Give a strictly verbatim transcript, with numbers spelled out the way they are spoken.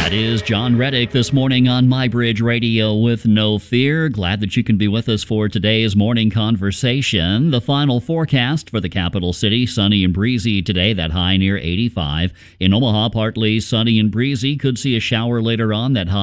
That is John Reddick this morning on MyBridge Radio with No Fear. Glad that you can be with us for today's morning conversation. The final forecast for the capital city, sunny and breezy today, that high near eighty-five. In Omaha, partly sunny and breezy. Could see a shower later on, that high